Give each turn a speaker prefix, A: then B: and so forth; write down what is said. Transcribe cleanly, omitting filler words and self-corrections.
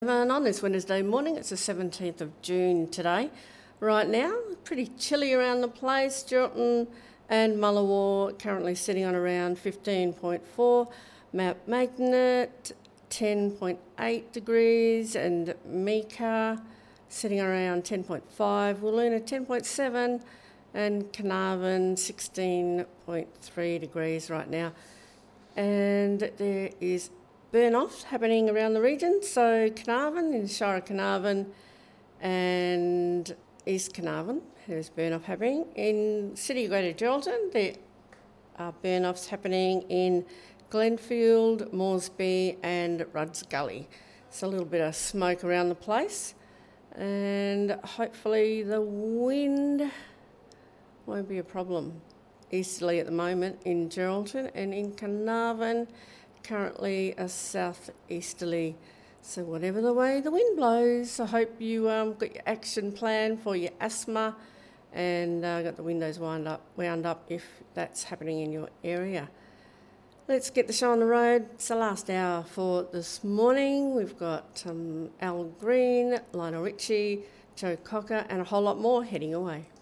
A: On this Wednesday morning, it's the 17th of June today. Right now, pretty chilly around the place. Geraldton and Mullawar currently sitting on around 15.4. Mount Magnet, 10.8 degrees, and Meekar sitting around 10.5. Wiluna, 10.7, and Carnarvon, 16.3 degrees right now. And there is burn-off happening around the region. So Carnarvon, in Shire of Carnarvon and East Carnarvon, there's burn-off happening. In City of Greater Geraldton, there are burn-offs happening in Glenfield, Moresby and Rudd's Gully. So a little bit of smoke around the place, and hopefully the wind won't be a problem. Easterly at the moment in Geraldton, and in Carnarvon currently a southeasterly. So whatever the way the wind blows, I hope you got your action plan for your asthma and got the windows wound up if that's happening in your area. Let's get the show on the road. It's the last hour for this morning. We've got Al Green, Lionel Richie, Joe Cocker and a whole lot more heading away.